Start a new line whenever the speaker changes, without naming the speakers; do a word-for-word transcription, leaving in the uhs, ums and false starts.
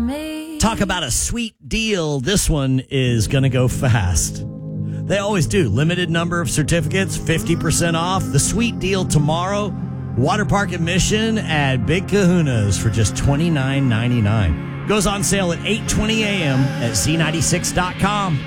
Talk about a sweet deal. This one is going to go fast. They always do. Limited number of certificates, fifty percent off. The sweet deal tomorrow, water park admission at Big Kahuna's for just twenty-nine ninety-nine. Goes on sale at eight twenty a.m. at Z ninety-six dot com.